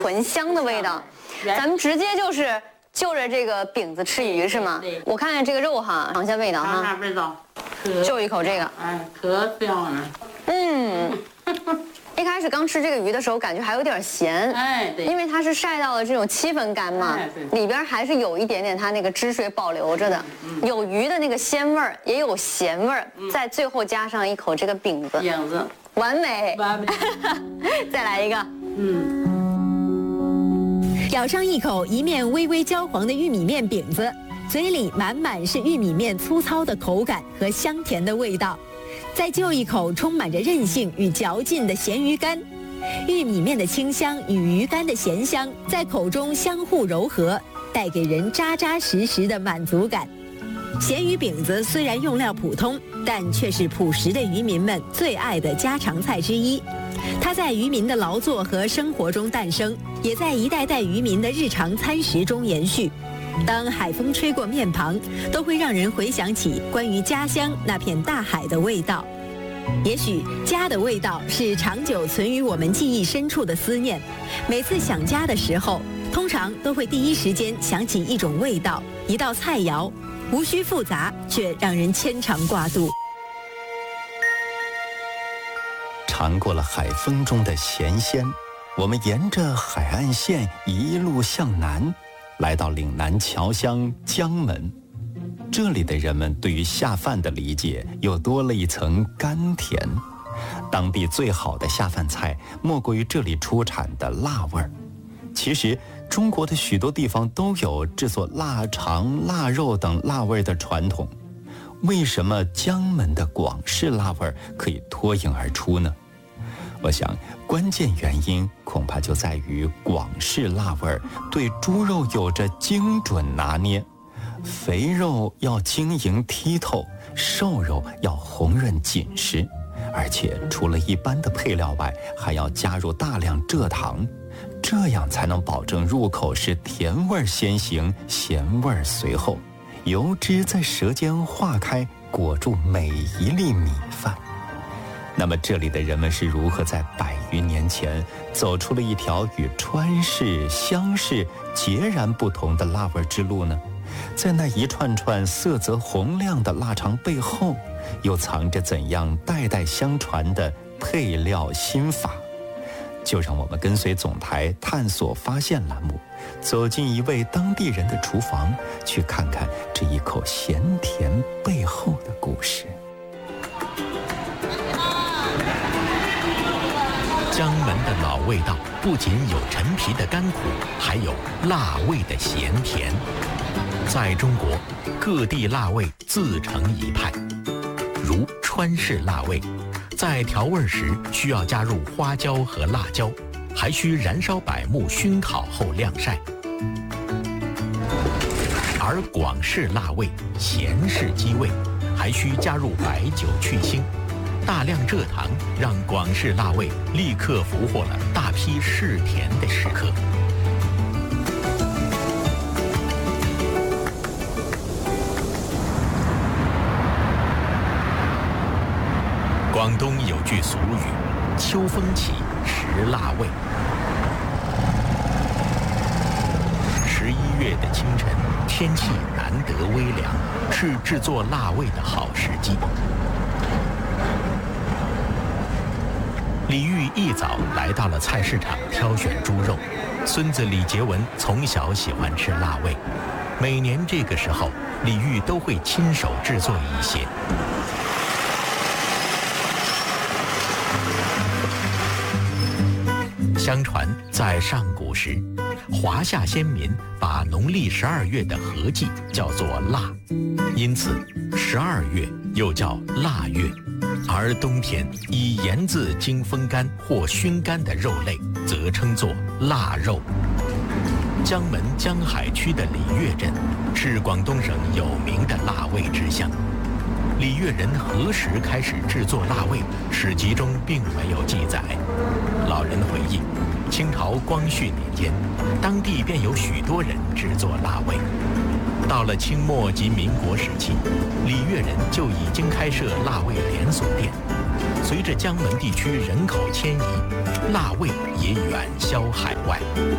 纯香的味道。咱们直接就是就着这个饼子吃鱼是吗？ 对。 我看看这个肉哈，尝一下味道哈。 尝尝味道， 就一口这个。 哎，可香了。 一开始刚吃这个鱼的时候，感觉还有点咸， 哎，对， 因为它是晒到了这种7分干嘛，里边还是有一点点它那个汁水保留着的，有鱼的那个鲜味儿，也有咸味儿，在最后加上一口这个饼子，完美， 完美。 再来一个， 咬上一口一面微微焦黄的玉米面饼子，嘴里满满是玉米面粗糙的口感和香甜的味道。再就一口充满着韧性与嚼劲的咸鱼干，玉米面的清香与鱼干的咸香在口中相互柔合，带给人扎扎实实的满足感。咸鱼饼子虽然用料普通，但却是朴实的渔民们最爱的家常菜之一。它在渔民的劳作和生活中诞生，也在一代代渔民的日常餐食中延续。当海风吹过面庞，都会让人回想起关于家乡那片大海的味道。也许家的味道是长久存于我们记忆深处的思念。每次想家的时候，通常都会第一时间想起一种味道，一道菜肴，无需复杂，却让人牵肠挂肚。 尝过了海风中的咸鲜，我们沿着海岸线一路向南，来到岭南侨乡江门。这里的人们对于下饭的理解又多了一层甘甜。当地最好的下饭菜莫过于这里出产的辣味儿。其实中国的许多地方都有制作腊肠、腊肉等辣味的传统，为什么江门的广式辣味可以脱颖而出呢？我想关键原因恐怕就在于广式辣味对猪肉有着精准拿捏，肥肉要晶莹剔透，瘦肉要红润紧实，而且除了一般的配料外，还要加入大量蔗糖，这样才能保证入口时甜味先行，咸味随后，油脂在舌尖化开，裹住每一粒米饭。那么这里的人们是如何在100余年前走出了一条与川式、湘式截然不同的辣味之路呢？在那一串串色泽红亮的腊肠背后，又藏着怎样代代相传的配料心法？就让我们跟随总台探索发现栏目，走进一位当地人的厨房，去看看这一口咸甜背后的故事。 江门的老味道不仅有陈皮的甘苦，还有辣味的咸甜。在中国，各地辣味自成一派，如川式辣味，在调味时需要加入花椒和辣椒，还需燃烧柏木熏烤后晾晒。而广式辣味，咸式鸡味，还需加入白酒去腥。大量蔗糖让广式辣味立刻俘获了大批嗜甜的食客。广东有句俗语：“秋风起，食辣味。”11月的清晨，天气难得微凉，是制作辣味的好时机。李煜一早来到了菜市场挑选猪肉，孙子李杰文从小喜欢吃辣味，每年这个时候，李煜都会亲手制作一些。相传在上古时，华夏先民把农历12月的合季叫做腊，因此12月又叫腊月。而冬天以盐渍经风干或熏干的肉类，则称作腊肉。江门江海区的礼乐镇，是广东省有名的辣味之乡。礼乐人何时开始制作腊味，史籍中并没有记载。老人回忆，清朝光绪年间，当地便有许多人制作腊味。到了清末及民国时期，礼乐人就已经开设腊味连锁店。 随着江门地区人口迁移，辣味也远销海外。